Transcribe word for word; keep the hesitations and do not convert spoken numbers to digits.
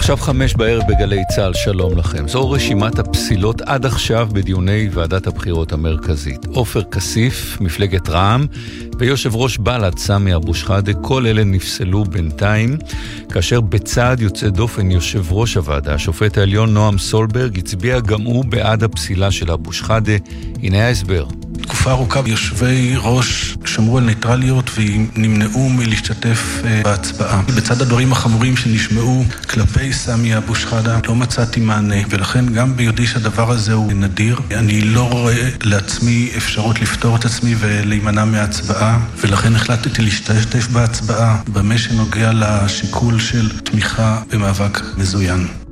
עכשיו חמש בערב בגלי צהל, שלום לכם. זו רשימת הפסילות עד עכשיו בדיוני ועדת הבחירות המרכזית. עופר כסיף, מפלגת רע"מ, ויושב ראש בל"ד סמי אבו שחאדה, כל אלה נפסלו בינתיים, כאשר בצעד יוצא דופן יושב ראש הוועדה, השופט העליון נועם סולברג, הצביע גם הוא בעד הפסילה של אבו שחאדה. הנה ההסבר. תקופה ארוכה יושבי ראש שמרו על ניטרליות ונמנעו מלהשתתף בהצבעה. בצד הדברים החמורים שנשמעו כלפי סמי אבו שחאדה לא מצאתי מענה, ולכן גם ביודעי שהדבר הזה הוא נדיר, אני לא רואה לעצמי אפשרות לפתור את עצמי ולהימנע מההצבעה, ולכן החלטתי להשתתף בהצבעה במה שנוגע לשיקול של תמיכה במאבק מזוין.